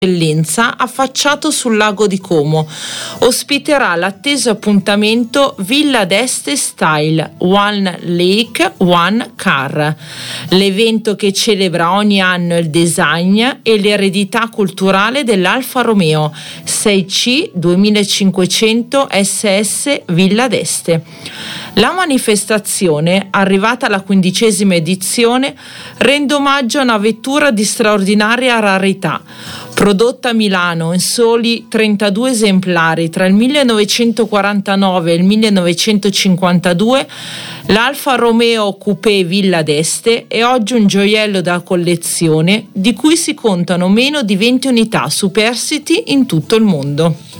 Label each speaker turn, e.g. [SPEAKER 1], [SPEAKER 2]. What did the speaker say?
[SPEAKER 1] eccellenza affacciato sul lago di Como. Ospiterà l'atteso appuntamento Villa d'Este Style One Lake One Car, l'evento che celebra ogni anno il design e l'eredità culturale dell'Alfa Romeo 6C 2500 SS Villa d'Este. La manifestazione, arrivata alla 15ª edizione, rende omaggio a una vettura di straordinaria rarità. Prodotta a Milano in soli 32 esemplari tra il 1949 e il 1952, l'Alfa Romeo Coupé Villa d'Este è oggi un gioiello da collezione di cui si contano meno di 20 unità superstiti in tutto il mondo.